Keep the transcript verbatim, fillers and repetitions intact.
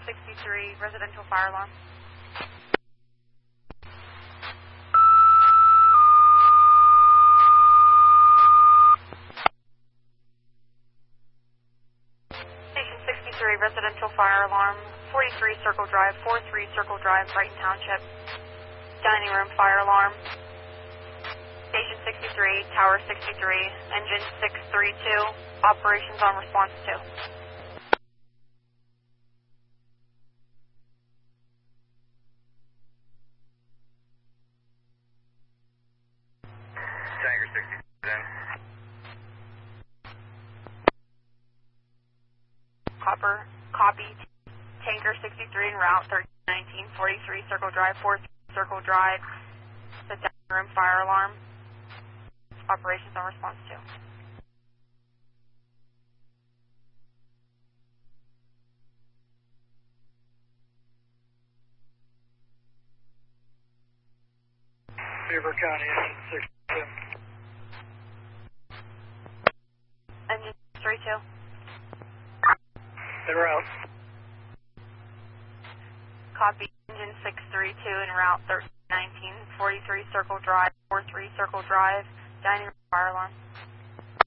sixty-three, residential fire alarm. Station sixty-three, residential fire alarm, forty-three Circle Drive, forty-three Circle Drive, Brighton Township. Dining room fire alarm. Station sixty-three, Tower sixty-three, engine six three two, operations on response two. Tiger sixty-three in. Copper, copy, Tanker sixty-three en route, thirteen nineteen, forty-three Circle Drive, fourth Circle Drive, the dining room fire alarm, operations on response two. Beaver County, engine sixty-two. Engine six three two. En route. Copy, engine six three two en route, thirteen nineteen, forty-three Circle Drive, forty-three Circle Drive, dining room fire alarm.